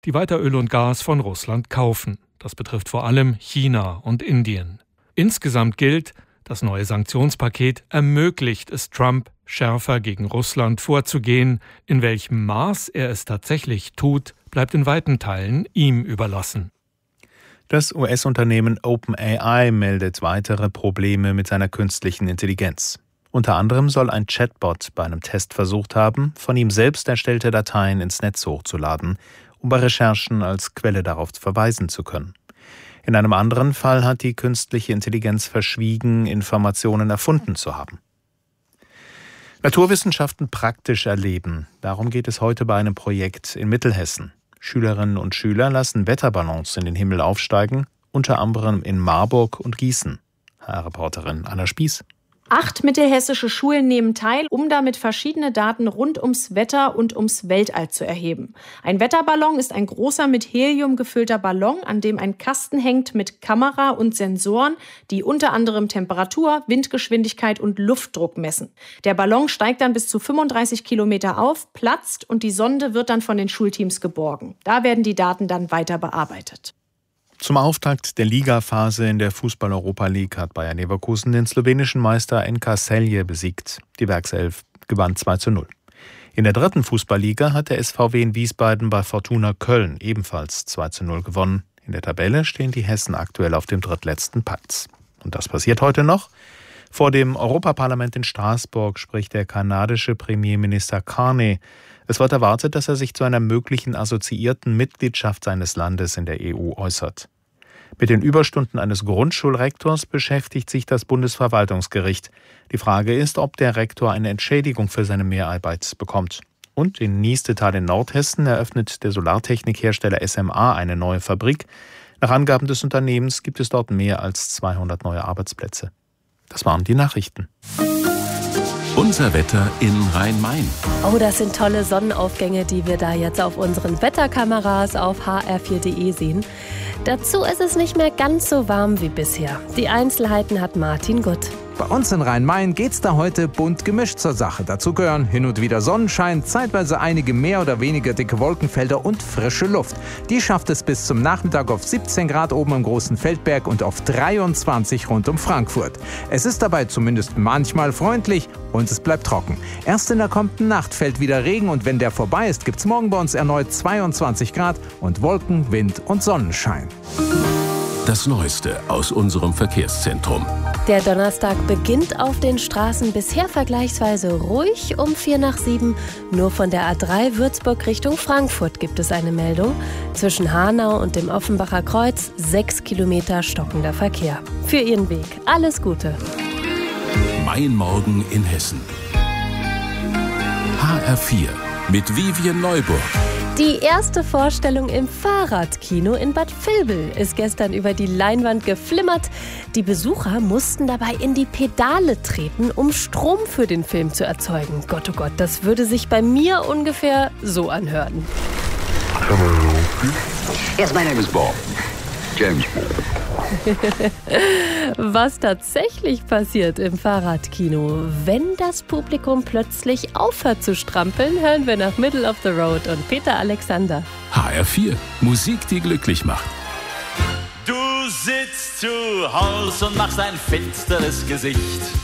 die weiter Öl und Gas von Russland kaufen. Das betrifft vor allem China und Indien. Insgesamt gilt, das neue Sanktionspaket ermöglicht es Trump, schärfer gegen Russland vorzugehen. In welchem Maß er es tatsächlich tut, bleibt in weiten Teilen ihm überlassen. Das US-Unternehmen OpenAI meldet weitere Probleme mit seiner künstlichen Intelligenz. Unter anderem soll ein Chatbot bei einem Test versucht haben, von ihm selbst erstellte Dateien ins Netz hochzuladen, um bei Recherchen als Quelle darauf verweisen zu können. In einem anderen Fall hat die künstliche Intelligenz verschwiegen, Informationen erfunden zu haben. Naturwissenschaften praktisch erleben. Darum geht es heute bei einem Projekt in Mittelhessen. Schülerinnen und Schüler lassen Wetterballons in den Himmel aufsteigen, unter anderem in Marburg und Gießen. HR-Reporterin Anna Spieß. 8 mittelhessische Schulen nehmen teil, um damit verschiedene Daten rund ums Wetter und ums Weltall zu erheben. Ein Wetterballon ist ein großer mit Helium gefüllter Ballon, an dem ein Kasten hängt mit Kamera und Sensoren, die unter anderem Temperatur, Windgeschwindigkeit und Luftdruck messen. Der Ballon steigt dann bis zu 35 Kilometer auf, platzt und die Sonde wird dann von den Schulteams geborgen. Da werden die Daten dann weiter bearbeitet. Zum Auftakt der Ligaphase in der Fußball-Europa League hat Bayer Leverkusen den slowenischen Meister NK Celje besiegt. Die Werkself gewann 2:0. In der dritten Fußballliga hat der SVW in Wiesbaden bei Fortuna Köln ebenfalls 2:0 gewonnen. In der Tabelle stehen die Hessen aktuell auf dem drittletzten Platz. Und das passiert heute noch. Vor dem Europaparlament in Straßburg spricht der kanadische Premierminister Carney. Es wird erwartet, dass er sich zu einer möglichen assoziierten Mitgliedschaft seines Landes in der EU äußert. Mit den Überstunden eines Grundschulrektors beschäftigt sich das Bundesverwaltungsgericht. Die Frage ist, ob der Rektor eine Entschädigung für seine Mehrarbeit bekommt. Und in Niestetal in Nordhessen eröffnet der Solartechnikhersteller SMA eine neue Fabrik. Nach Angaben des Unternehmens gibt es dort mehr als 200 neue Arbeitsplätze. Das waren die Nachrichten. Unser Wetter in Rhein-Main. Oh, das sind tolle Sonnenaufgänge, die wir da jetzt auf unseren Wetterkameras auf hr4.de sehen. Dazu ist es nicht mehr ganz so warm wie bisher. Die Einzelheiten hat Martin Gutt. Bei uns in Rhein-Main geht's da heute bunt gemischt zur Sache. Dazu gehören hin und wieder Sonnenschein, zeitweise einige mehr oder weniger dicke Wolkenfelder und frische Luft. Die schafft es bis zum Nachmittag auf 17 Grad oben im Großen Feldberg und auf 23 rund um Frankfurt. Es ist dabei zumindest manchmal freundlich und es bleibt trocken. Erst in der kommenden Nacht fällt wieder Regen und wenn der vorbei ist, gibt's morgen bei uns erneut 22 Grad und Wolken, Wind und Sonnenschein. Das Neueste aus unserem Verkehrszentrum. Der Donnerstag beginnt auf den Straßen bisher vergleichsweise ruhig um 6:45. Nur von der A3 Würzburg Richtung Frankfurt gibt es eine Meldung. Zwischen Hanau und dem Offenbacher Kreuz 6 Kilometer stockender Verkehr. Für Ihren Weg alles Gute. Mein Morgen in Hessen. HR4 mit Vivian Neuburg. Die erste Vorstellung im Fahrradkino in Bad Vilbel ist gestern über die Leinwand geflimmert. Die Besucher mussten dabei in die Pedale treten, um Strom für den Film zu erzeugen. Gott, oh Gott, das würde sich bei mir ungefähr so anhören. Yes, my name is Bob. James Bob. Was tatsächlich passiert im Fahrradkino, wenn das Publikum plötzlich aufhört zu strampeln, hören wir nach Middle of the Road und Peter Alexander. HR4, Musik, die glücklich macht. Du sitzt zu Hause und machst ein finsteres Gesicht.